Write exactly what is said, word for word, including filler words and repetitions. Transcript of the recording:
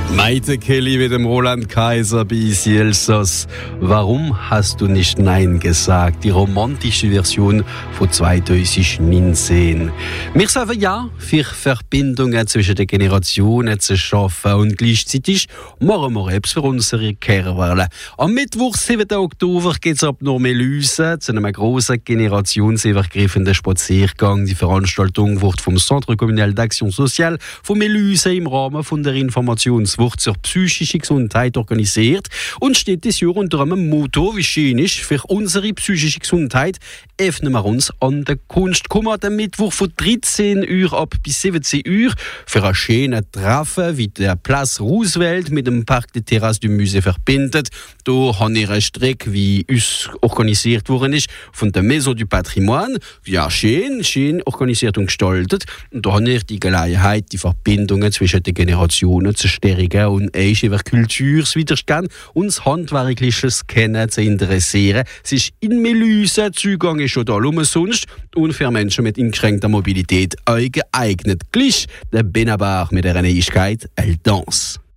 Maite Kelly mit dem Roland Kaiser bei Elsass. Warum hast du nicht Nein gesagt? Die romantische Version von zweitausendneunzehn. Wir sagen ja, für Verbindungen zwischen den Generationen zu schaffen und gleichzeitig machen wir etwas für unsere Kerwerle. Am Mittwoch, siebten Oktober, geht es ab Normelüse zu einem grossen generationsübergreifenden Spaziergang. Die Veranstaltung wird vom Centre Communal d'Action Sociale von Melüse im Rahmen von der Informationswoche zur psychischen Gesundheit organisiert und steht dieses Jahr unter einem Motto, wie schön ist, für unsere psychische Gesundheit öffnen wir uns an der Kunst. Kommen wir am Mittwoch von dreizehn Uhr ab bis siebzehn Uhr für ein schönes Treffen, wie der Place Roosevelt mit dem Parc de Terrasse du Musée verbindet. Da haben wir eine Strecke, wie uns organisiert worden ist, von der Maison du Patrimoine. Ja, schön, schön organisiert und gestaltet. Und da haben wir die Gelegenheit, die Verbindungen zwischen den Generationen zu stärken und euch über Kultur wiedergeben und das handwerkliches Kennen zu interessieren. Es ist in Melüse, Zugang ist schon da umsonst und für Menschen mit eingeschränkter Mobilität geeignet. Gleich der Benabar mit der Neuigkeit El Dance.